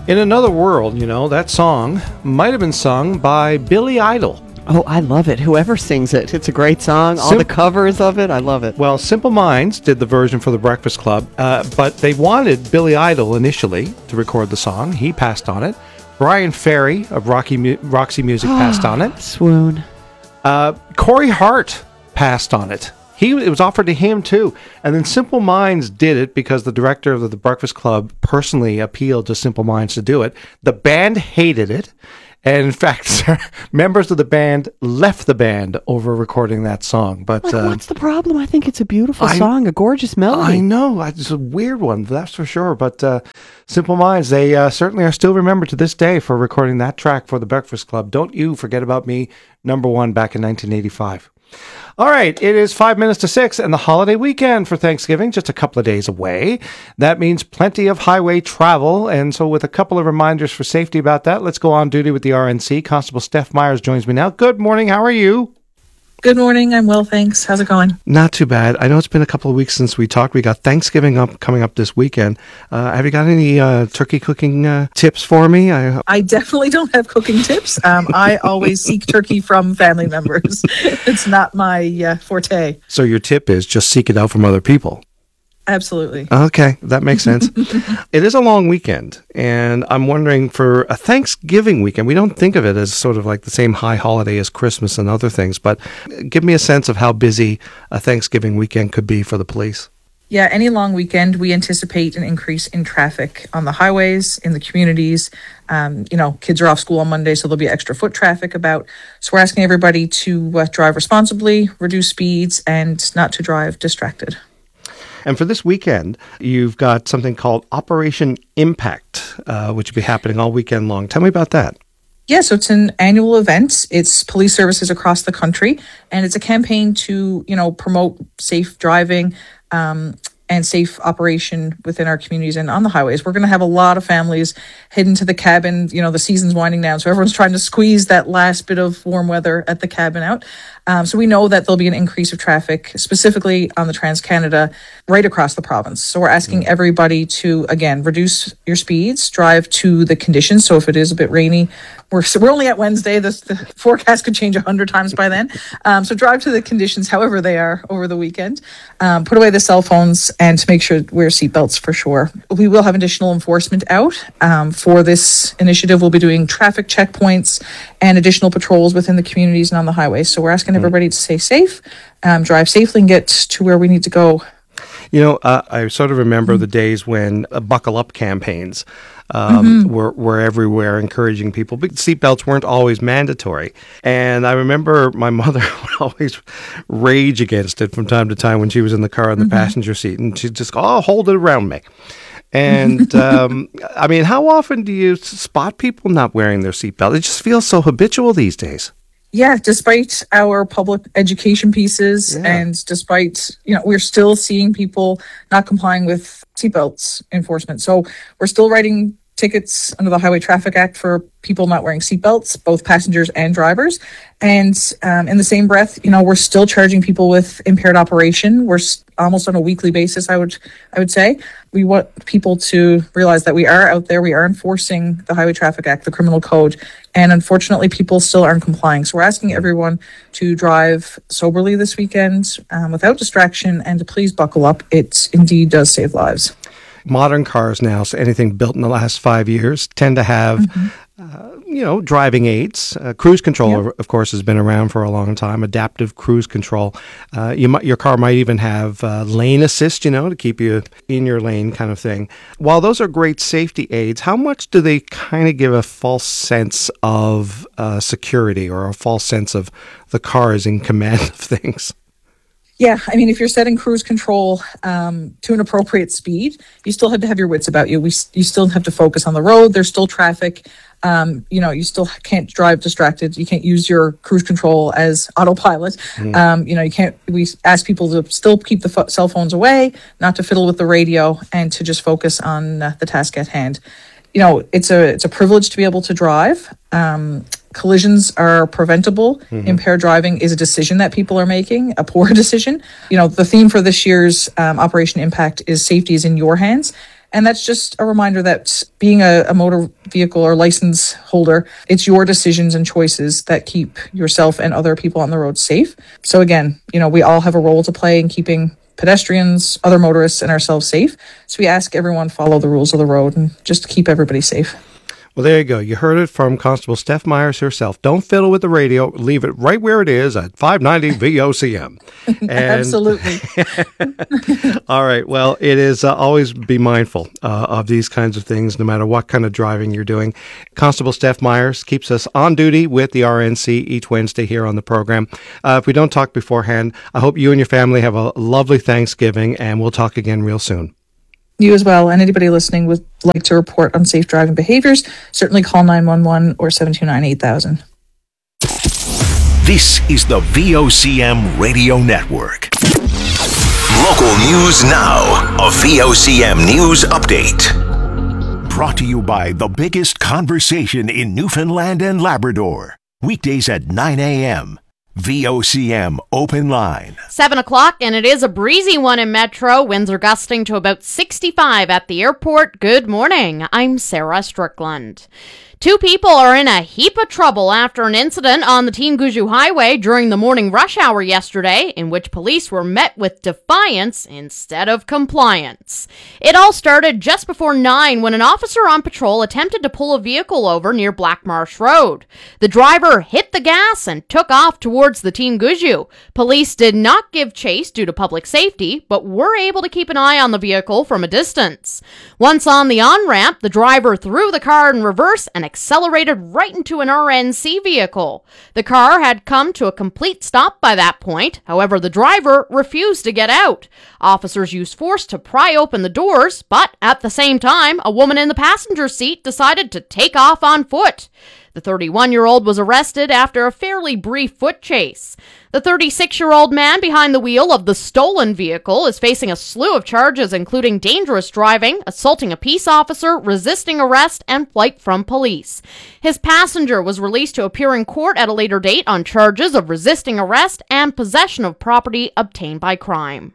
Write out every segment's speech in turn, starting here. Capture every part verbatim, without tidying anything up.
In Another World, you know, that song might have been sung by Billy Idol. Oh, I love it. Whoever sings it. It's a great song. All Sim- the covers of it. I love it. Well, Simple Minds did the version for the Breakfast Club, uh, but they wanted Billy Idol initially to record the song. He passed on it. Brian Ferry of Rocky Mu- Roxy Music passed on it. Swoon. Uh, Corey Hart passed on it. He It was offered to him, too. And then Simple Minds did it because the director of the, the Breakfast Club personally appealed to Simple Minds to do it. The band hated it. And in fact, members of the band left the band over recording that song. But Like, uh, what's the problem? I think it's a beautiful I- song, a gorgeous melody. I know. It's a weird one, that's for sure. But uh, Simple Minds, they uh, certainly are still remembered to this day for recording that track for the Breakfast Club. Don't You Forget About Me, number one back in nineteen eighty-five. All right, it is five minutes to six, and the holiday weekend for Thanksgiving, just a couple of days away. That means plenty of highway travel, and so with a couple of reminders for safety about that, let's go on duty with the R N C. Constable Steph Myers joins me now. Good morning, how are you? Good morning. I'm well, thanks. How's it going? Not too bad. I know it's been a couple of weeks since we talked. We got Thanksgiving up coming up this weekend. Uh, have you got any uh, turkey cooking uh, tips for me? I, I definitely don't have cooking tips. Um, I always seek turkey from family members. It's not my uh, forte. so your tip is just seek it out from other people. Absolutely. Okay, that makes sense. It is a long weekend, and I'm wondering for a Thanksgiving weekend, we don't think of it as sort of like the same high holiday as Christmas and other things, but give me a sense of how busy a Thanksgiving weekend could be for the police. Yeah, any long weekend, we anticipate an increase in traffic on the highways, in the communities. Um, you know, kids are off school on Monday, so there'll be extra foot traffic about. So we're asking everybody to uh, drive responsibly, reduce speeds, and not to drive distracted. And for this weekend, you've got something called Operation Impact, uh, which will be happening all weekend long. Tell me about that. Yeah, so it's an annual event. It's police services across the country, and it's a campaign to, you know, promote safe driving um, and safe operation within our communities and on the highways. We're going to have a lot of families head into the cabin. You know, the season's winding down, so everyone's trying to squeeze that last bit of warm weather at the cabin out. Um, so we know that there'll be an increase of traffic, specifically on the Trans-Canada, right across the province. So we're asking mm. everybody to, again, reduce your speeds, drive to the conditions. So if it is a bit rainy, we're so we're only at Wednesday. This, the forecast could change a hundred times by then. Um, so drive to the conditions, however they are, over the weekend. Um, put away the cell phones and to make sure wear seatbelts for sure. We will have additional enforcement out um, for this initiative. We'll be doing traffic checkpoints and additional patrols within the communities and on the highways. So we're asking everybody to stay safe, um, drive safely, and get to where we need to go. You know, uh, I sort of remember mm-hmm. the days when uh, buckle up campaigns um, mm-hmm. were, were everywhere, encouraging people. But seatbelts weren't always mandatory. And I remember my mother would always rage against it from time to time when she was in the car in the mm-hmm. passenger seat. And she'd just go, oh, hold it around me. And, um, I mean, how often do you spot people not wearing their seatbelt? It just feels so habitual these days. Yeah, despite our public education pieces yeah. and despite, you know, we're still seeing people not complying with seatbelts enforcement. So we're still writing tickets under the Highway Traffic Act for people not wearing seatbelts, both passengers and drivers. And um, in the same breath, you know, we're still charging people with impaired operation. We're s- almost on a weekly basis, I would I would say. We want people to realize that we are out there. We are enforcing the Highway Traffic Act, the criminal code. And unfortunately, people still aren't complying. So we're asking everyone to drive soberly this weekend um, without distraction and to please buckle up. It indeed does save lives. Modern cars now, so anything built in the last five years, tend to have, mm-hmm. uh, you know, driving aids. Uh, cruise control, yep. of course, has been around for a long time. Adaptive cruise control. Uh, you might, your car might even have uh, lane assist, you know, to keep you in your lane kind of thing. While those are great safety aids, how much do they kind of give a false sense of uh, security or a false sense of the car is in command of things? Yeah, I mean, if you're setting cruise control um, to an appropriate speed, you still have to have your wits about you. We, you still have to focus on the road. There's still traffic. Um, you know, you still can't drive distracted. You can't use your cruise control as autopilot. Mm. Um, you know, you can't. We ask people to still keep the fo- cell phones away, not to fiddle with the radio, and to just focus on uh, the task at hand. You know, it's a it's a privilege to be able to drive. Um, collisions are preventable. Mm-hmm. Impaired driving is a decision that people are making, a poor decision. You know, the theme for this year's um, Operation Impact is safety is in your hands. And that's just a reminder that being a, a motor vehicle or license holder, it's your decisions and choices that keep yourself and other people on the road safe. So again, you know, we all have a role to play in keeping pedestrians, other motorists, and ourselves safe. So we ask everyone follow the rules of the road and just keep everybody safe. Well, there you go. You heard it from Constable Steph Myers herself. Don't fiddle with the radio. Leave it right where it is at five ninety V O C M. And Absolutely. all right. Well, it is uh, always be mindful uh, of these kinds of things, no matter what kind of driving you're doing. Constable Steph Myers keeps us on duty with the R N C each Wednesday here on the program. Uh, if we don't talk beforehand, I hope you and your family have a lovely Thanksgiving, and we'll talk again real soon. You as well, and anybody listening would like to report on safe driving behaviors, certainly call nine one one or seven two nine eight thousand. This is the V O C M Radio Network. Local news now. A V O C M News Update. Brought to you by the biggest conversation in Newfoundland and Labrador. Weekdays at nine a.m. V O C M Open Line. Seven o'clock, and it is a breezy one in Metro. Winds are gusting to about sixty-five at the airport. Good morning. I'm Sarah Strickland. Two people are in a heap of trouble after an incident on the Team-Guju Highway during the morning rush hour yesterday, in which police were met with defiance instead of compliance. It all started just before nine when an officer on patrol attempted to pull a vehicle over near Black Marsh Road. The driver hit the gas and took off towards the Team-Guju. Police did not give chase due to public safety, but were able to keep an eye on the vehicle from a distance. Once on the on-ramp, the driver threw the car in reverse and accelerated right into an R N C vehicle. The car had come to a complete stop by that point. However, the driver refused to get out. Officers used force to pry open the doors, but at the same time, a woman in the passenger seat decided to take off on foot. The thirty-one-year-old was arrested after a fairly brief foot chase. The thirty-six-year-old man behind the wheel of the stolen vehicle is facing a slew of charges, including dangerous driving, assaulting a peace officer, resisting arrest, and flight from police. His passenger was released to appear in court at a later date on charges of resisting arrest and possession of property obtained by crime.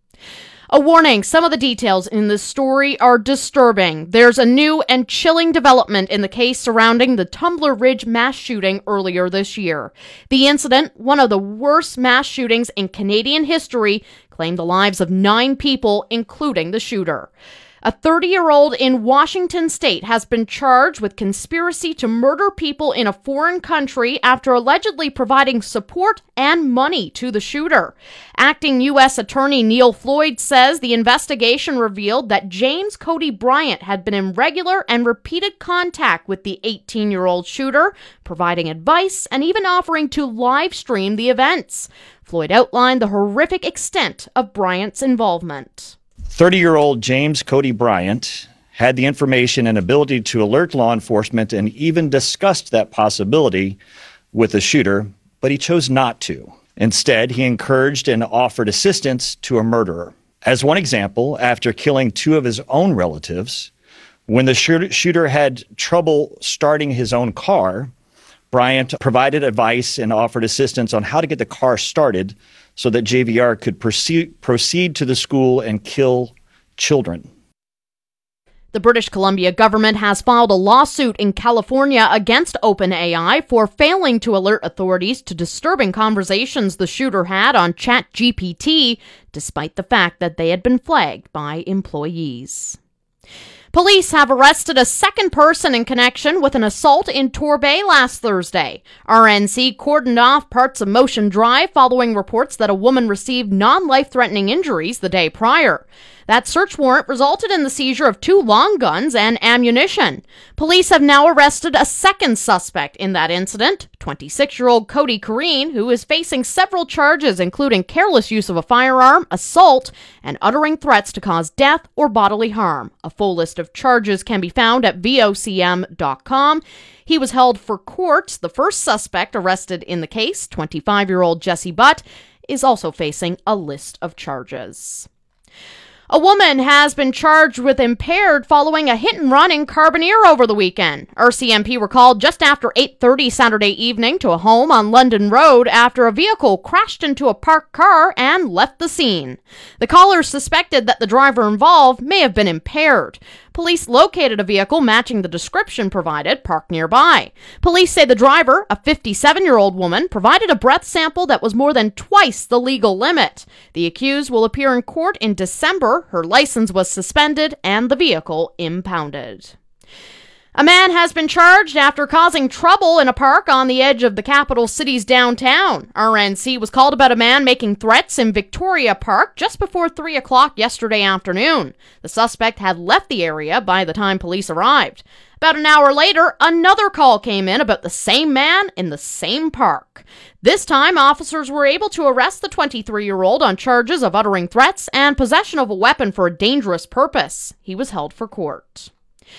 A warning, some of the details in this story are disturbing. There's a new and chilling development in the case surrounding the Tumbler Ridge mass shooting earlier this year. The incident, one of the worst mass shootings in Canadian history, claimed the lives of nine people, including the shooter. A thirty-year-old in Washington state has been charged with conspiracy to murder people in a foreign country after allegedly providing support and money to the shooter. Acting U S Attorney Neil Floyd says the investigation revealed that James Cody Bryant had been in regular and repeated contact with the eighteen-year-old shooter, providing advice and even offering to live stream the events. Floyd outlined the horrific extent of Bryant's involvement. thirty-year-old James Cody Bryant had the information and ability to alert law enforcement and even discussed that possibility with the shooter, but he chose not to. Instead, he encouraged and offered assistance to a murderer. As one example, after killing two of his own relatives, when the shooter had trouble starting his own car, Bryant provided advice and offered assistance on how to get the car started so that J V R could proceed, proceed to the school and kill children. The British Columbia government has filed a lawsuit in California against OpenAI for failing to alert authorities to disturbing conversations the shooter had on ChatGPT, despite the fact that they had been flagged by employees. Police have arrested a second person in connection with an assault in Torbay last Thursday. R N C cordoned off parts of Motion Drive following reports that a woman received non-life-threatening injuries the day prior. That search warrant resulted in the seizure of two long guns and ammunition. Police have now arrested a second suspect in that incident, twenty-six-year-old Cody Kareen, who is facing several charges including careless use of a firearm, assault, and uttering threats to cause death or bodily harm. A full list of charges can be found at V O C M dot com. He was held for court. The first suspect arrested in the case, twenty-five-year-old Jesse Butt, is also facing a list of charges. A woman has been charged with impaired following a hit and run in Carbonear over the weekend. R C M P were called just after eight thirty Saturday evening to a home on London Road after a vehicle crashed into a parked car and left the scene. The callers suspected that the driver involved may have been impaired. Police located a vehicle matching the description provided, parked nearby. Police say the driver, a fifty-seven-year-old woman, provided a breath sample that was more than twice the legal limit. The accused will appear in court in December. Her license was suspended and the vehicle impounded. A man has been charged after causing trouble in a park on the edge of the capital city's downtown. R N C was called about a man making threats in Victoria Park just before three o'clock yesterday afternoon. The suspect had left the area by the time police arrived. About an hour later, another call came in about the same man in the same park. This time, officers were able to arrest the twenty-three-year-old on charges of uttering threats and possession of a weapon for a dangerous purpose. He was held for court.